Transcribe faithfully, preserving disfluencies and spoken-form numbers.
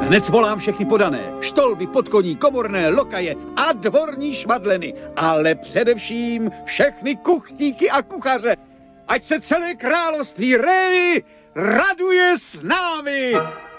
Hned svolám všechny podané, štolby, podkoní, komorné, lokaje a dvorní šmadleny, ale především všechny kuchníky a kuchaře. Ať se celé království Révy raduje s námi!